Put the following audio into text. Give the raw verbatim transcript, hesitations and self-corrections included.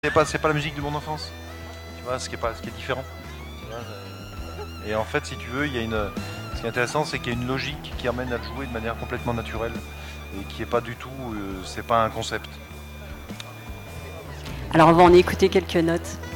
C'est pas, c'est pas la musique de mon enfance. Tu vois, ce qui est, pas, ce qui est différent. Tu vois, euh, et en fait, si tu veux, il y a une. Ce qui est intéressant, c'est qu'il y a une logique qui amène à le jouer de manière complètement naturelle et qui est pas du tout. Euh, c'est pas un concept. Alors on va en écouter quelques notes.